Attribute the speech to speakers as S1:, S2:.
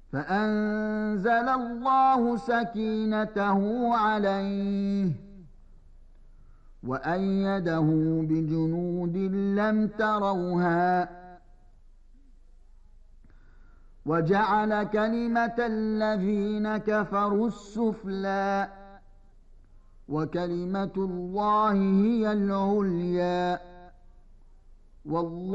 S1: فأنزل الله سكينته عليه وأيده بجنود لم تروها وجعل كلمة الذين كفروا السفلى وكلمة الله هي العليا والله